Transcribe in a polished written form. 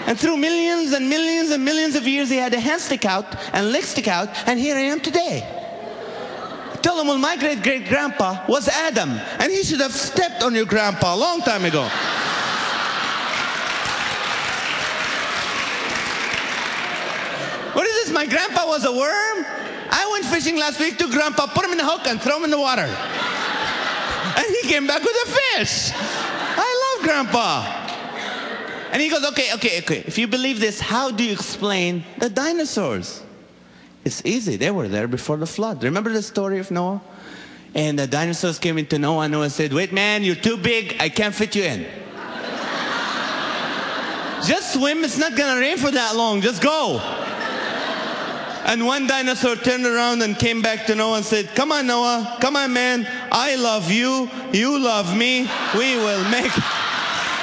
And through millions and millions and millions of years, he had a hand stick out and leg stick out, and here I am today. Tell him, well, my great-great-grandpa was Adam, and he should have stepped on your grandpa a long time ago. What is this? My grandpa was a worm? I went fishing last week, took grandpa, put him in the hook, and throw him in the water. And he came back with a fish. I love grandpa. And he goes, okay. If you believe this, how do you explain the dinosaurs? It's easy. They were there before the flood. Remember the story of Noah? And the dinosaurs came into Noah. Noah said, wait, man, you're too big. I can't fit you in. Just swim. It's not going to rain for that long. Just go. And one dinosaur turned around and came back to Noah and said, come on, Noah. Come on, man. I love you. You love me. We will make...